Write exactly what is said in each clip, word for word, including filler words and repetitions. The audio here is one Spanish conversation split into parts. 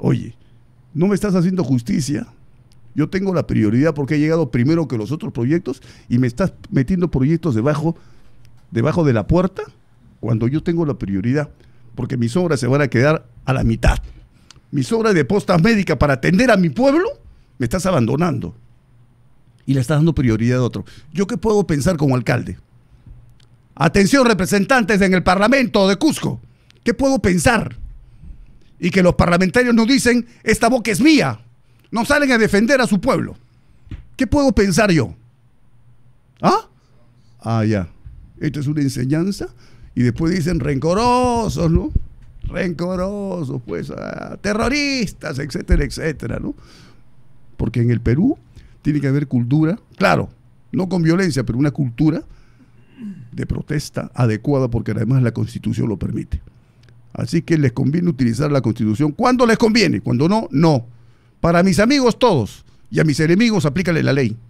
Oye, no me estás haciendo justicia. Yo tengo la prioridad porque he llegado primero que los otros proyectos y me estás metiendo proyectos debajo, debajo de la puerta cuando yo tengo la prioridad, porque mis obras se van a quedar a la mitad. Mis obras de postas médicas para atender a mi pueblo, me estás abandonando y le estás dando prioridad a otro. ¿Yo qué puedo pensar como alcalde? Atención, representantes en el Parlamento de Cusco, ¿qué puedo pensar? Y que los parlamentarios nos dicen, esta boca es mía, no salen a defender a su pueblo. ¿Qué puedo pensar yo? ¿Ah? Ah, ya. Esto es una enseñanza. Y después dicen rencorosos, ¿no? Rencorosos, pues, ah, terroristas, etcétera, etcétera, ¿no? Porque en el Perú tiene que haber cultura, claro, no con violencia, pero una cultura de protesta adecuada, porque además la Constitución lo permite. Así que les conviene utilizar la Constitución cuando les conviene, cuando no, no. Para mis amigos todos y a mis enemigos aplícale la ley.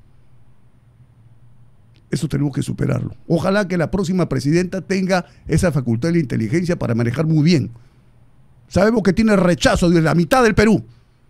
Eso tenemos que superarlo. Ojalá que la próxima presidenta tenga esa facultad de la inteligencia para manejar muy bien. Sabemos que tiene rechazo de la mitad del Perú,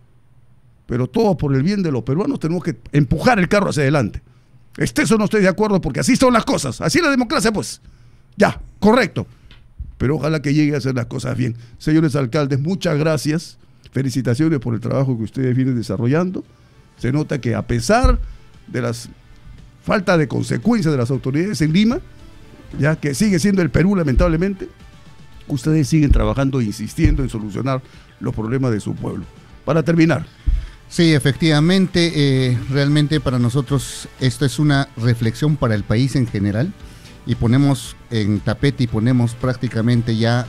pero todo por el bien de los peruanos tenemos que empujar el carro hacia adelante. Estés o no estoy de acuerdo, porque así son las cosas, así es la democracia, pues. Ya, correcto. Pero ojalá que llegue a hacer las cosas bien. Señores alcaldes, muchas gracias. Felicitaciones por el trabajo que ustedes vienen desarrollando. Se nota que a pesar de las falta de consecuencias de las autoridades en Lima, ya que sigue siendo el Perú lamentablemente, ustedes siguen trabajando e insistiendo en solucionar los problemas de su pueblo. Para terminar. Sí, efectivamente, eh, realmente para nosotros esto es una reflexión para el país en general, y ponemos en tapete y ponemos prácticamente ya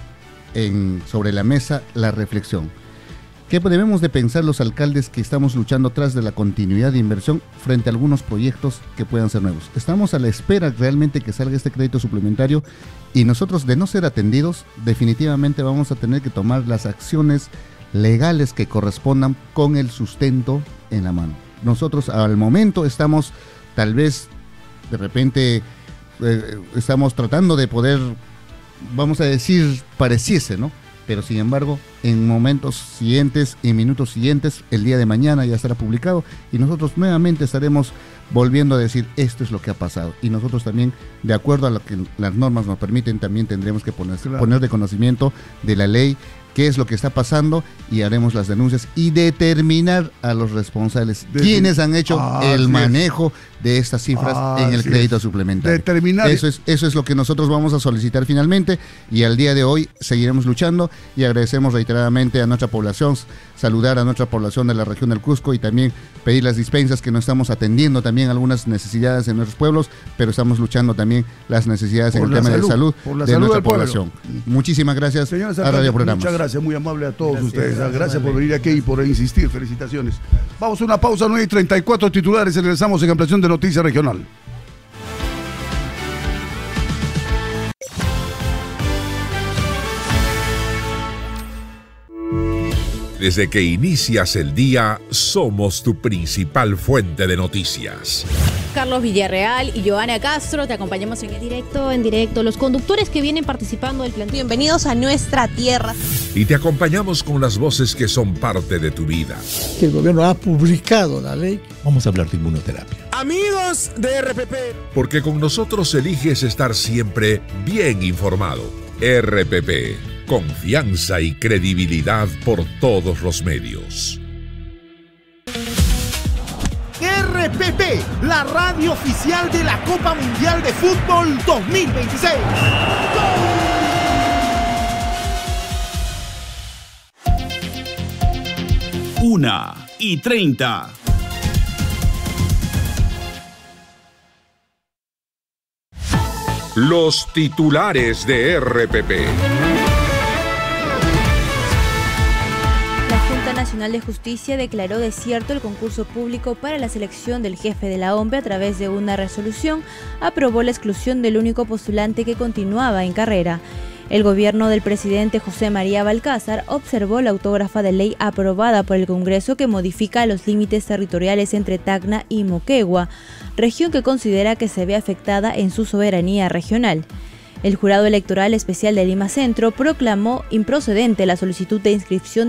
en, sobre la mesa la reflexión. ¿Qué debemos de pensar los alcaldes que estamos luchando tras de la continuidad de inversión frente a algunos proyectos que puedan ser nuevos? Estamos a la espera realmente que salga este crédito suplementario, y nosotros, de no ser atendidos, definitivamente vamos a tener que tomar las acciones legales que correspondan con el sustento en la mano. Nosotros al momento estamos, tal vez de repente eh, estamos tratando de poder, vamos a decir, pareciese, ¿no? Pero sin embargo, en momentos siguientes, en minutos siguientes, el día de mañana ya estará publicado, y nosotros nuevamente estaremos volviendo a decir esto es lo que ha pasado, y nosotros también, de acuerdo a lo que las normas nos permiten, también tendremos que poner, claro. poner de conocimiento de la ley qué es lo que está pasando, y haremos las denuncias y determinar a los responsables de, quienes han hecho ah, el manejo es. de estas cifras ah, en el crédito es. suplementario. Determinar. Eso es, eso es lo que nosotros vamos a solicitar finalmente, y al día de hoy seguiremos luchando, y agradecemos reiteradamente a nuestra población, saludar a nuestra población de la región del Cusco, y también pedir las dispensas, que no estamos atendiendo también algunas necesidades en nuestros pueblos, pero estamos luchando también las necesidades por en el tema salud, de salud de salud nuestra población. Muchísimas gracias. Señores, a Radio Programas. Muchas gracias, muy amable a todos gracias, ustedes. Gracias, gracias por venir aquí y por insistir. Felicitaciones. Vamos a una pausa, nueve y treinta y cuatro titulares, y regresamos en ampliación de Noticias Regional. Desde que inicias el día, somos tu principal fuente de noticias. Carlos Villarreal y Joana Castro, te acompañamos en el directo, en directo. Los conductores que vienen participando del plan. Bienvenidos a nuestra tierra. Y te acompañamos con las voces que son parte de tu vida. Que el gobierno ha publicado la ley. Vamos a hablar de inmunoterapia. Amigos de R P P. Porque con nosotros eliges estar siempre bien informado. R P P. Confianza y credibilidad por todos los medios. R P P, la radio oficial de la Copa Mundial de Fútbol dos mil veintiséis. Una y treinta. Los titulares de R P P. La Junta Nacional de Justicia declaró desierto el concurso público para la selección del jefe de la O M P E. A través de una resolución, aprobó la exclusión del único postulante que continuaba en carrera. El gobierno del presidente José María Balcázar observó la autógrafa de ley aprobada por el Congreso que modifica los límites territoriales entre Tacna y Moquegua, región que considera que se ve afectada en su soberanía regional. El Jurado Electoral Especial de Lima Centro proclamó improcedente la solicitud de inscripción